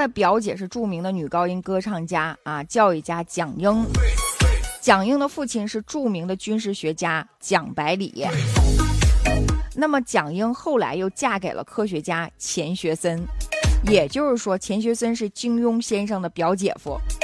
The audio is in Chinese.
的表姐是著名的女高音歌唱家啊，教育家蒋英。蒋英的父亲是著名的军事学家蒋百里。那么蒋英后来又嫁给了科学家钱学森，也就是说钱学森是金庸先生的表姐夫。